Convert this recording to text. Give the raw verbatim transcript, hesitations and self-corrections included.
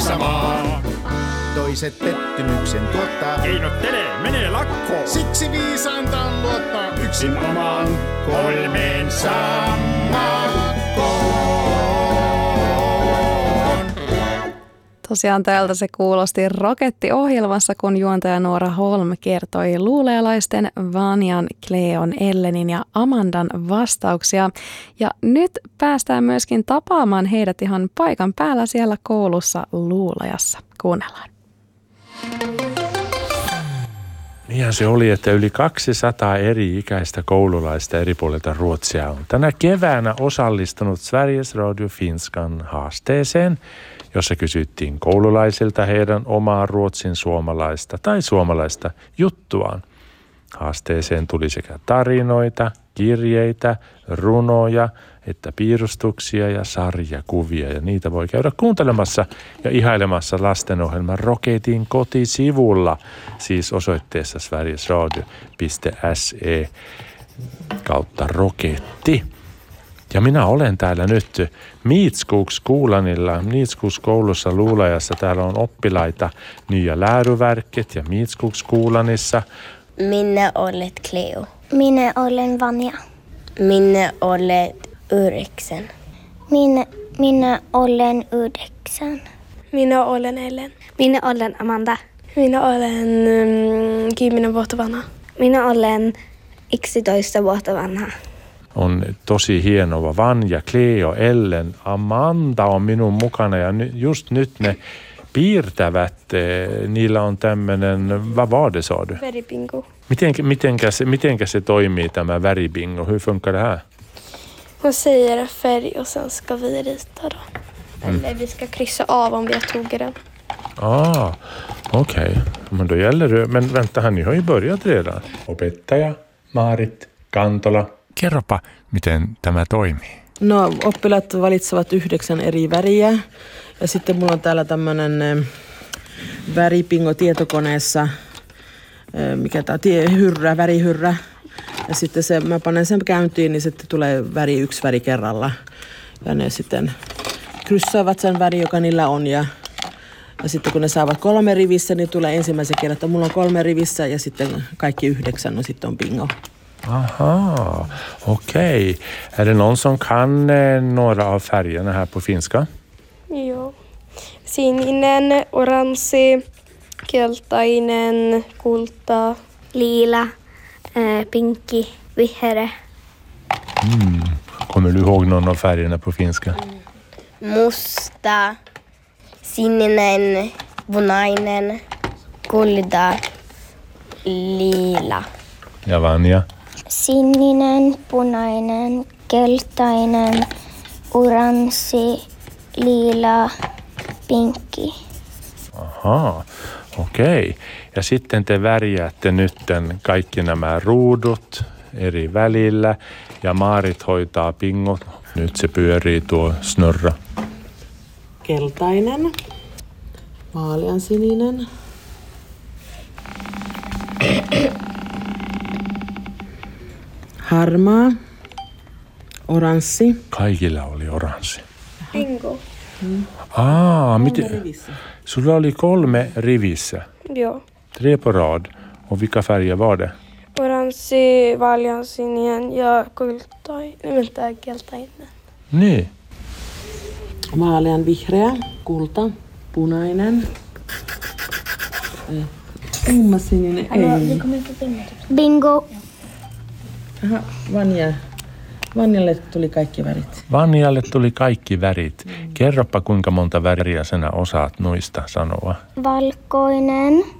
maksamaan. Toiset pettymyksen tuottaa. Keinottelee, menee lakkoon. Siksi viisainta on luottaa Yksin omaan kolmeen sammakkoon. Tosiaan täältä se kuulosti Roketti-ohjelmassa, kun juontaja Noora Holm kertoi luulealaisten Vanjan, Cleon, Ellenin ja Amandan vastauksia. Ja nyt päästään myöskin tapaamaan heidät ihan paikan päällä siellä koulussa Luulajassa. Kuunnellaan. Niinhän se oli, että yli kaksisataa eri-ikäistä koululaista eri puolilta Ruotsia on tänä keväänä osallistunut Sveriges Radio Finskan haasteeseen, jossa kysyttiin koululaisilta heidän omaa ruotsin suomalaista tai suomalaista juttuaan. Haasteeseen tuli sekä tarinoita, kirjeitä, runoja, että piirustuksia ja sarjakuvia. Ja niitä voi käydä kuuntelemassa ja ihailemassa lastenohjelman Roketin kotisivulla, siis osoitteessa sverigesradio piste se kautta Roketti. Ja minä olen täällä nyt Miitskukskuulanilla, Miitskuskoulussa Luulajassa. Täällä on oppilaita Nya Läroverket ja Miitskukskuulanissa. Minä olet Cleo. Minä olen Vanja. Minä olet yhdeksän. Minä, minä olen yhdeksän. Minä olen Ellen. Minä olen Amanda. Minä olen mm, kymmenen vuotta vanha. Minä olen yksitoista vuotta vanha. On tosi hienoa. Vanja, Cleo, Ellen, Amanda on minun mukana ja just nyt ne piirtävät. Niillä on tämmöinen, vad var det sa du? Väribingo. Miten, mitenkä, se, mitenkä se toimii tämä väribingo? Hur funkar det här? Man säger en färg och sen ska vi rita då. Mm. Eller vi ska kryssa av om vi har tagit den. Ah, okej. Okay. Men då gäller det. Men vänta här, ni har ju börjat redan. Opettaja Maarit Kantola. Kerropa, miten tämä toimii. No, oppilaat valitsevat yhdeksän eri väriä. Ja sitten mulla on täällä tämmönen väripingo tietokoneessa, mikä tää hyrrä, värihyrrä. Ja sitten se, mä panen sen käyntiin, niin sitten tulee väri yksi väri kerralla. Ja ne sitten kryssaavat sen väri, joka niillä on. Ja, ja sitten kun ne saavat kolme rivissä, niin tulee ensimmäisen kerran, että mulla on kolme rivissä ja sitten kaikki yhdeksän, no sitten on bingo. Aha, okej. Okay. Är det någon som kan eh, några av färgerna här på finska? Joo. Sininen, oranssi, keltainen, kulta, lila, äh, pinkki, vihreä. Mm. Kommer du ihåg någon av färgerna på finska? Musta, sininen, punainen, kulta, lila. Ja Vanja? Sininen, punainen, keltainen, oranssi, lila, pinkki. Ahaa, okei. Okay. Ja sitten te värjäätte nytten kaikki nämä ruudut eri välillä ja Maarit hoitaa pingot. Nyt se pyörii tuo snurra. Keltainen, vaaleansininen, harmaa, oranssi. Kaikilla oli oranssi. bingo. Mm. Aa, miten? Sulla oli kolme rivissä. Joo. Tre på rad. Och vilka färger var det? Oranssi, vaaleansininen ja kultainen. Vänta, keltainen. Niin. Vaalean vihreä, kulta, punainen. Tummasininen ei. Bingo. Aha, Vanja. Vanjalle tuli kaikki värit. Vanjalle tuli kaikki värit. Kerropa, kuinka monta väriä sinä osaat noista sanoa. Valkoinen,